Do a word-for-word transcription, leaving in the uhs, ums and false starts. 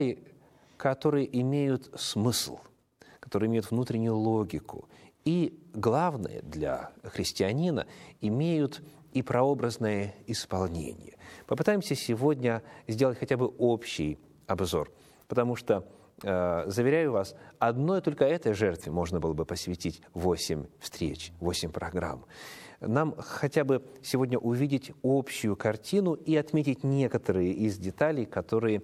которые имеют смысл, которые имеют внутреннюю логику. И, главное, для христианина, имеют и прообразное исполнение. Попытаемся сегодня сделать хотя бы общий обзор, потому что, э, заверяю вас, одной только этой жертве можно было бы посвятить восемь встреч, восемь программ. Нам хотя бы сегодня увидеть общую картину и отметить некоторые из деталей, которые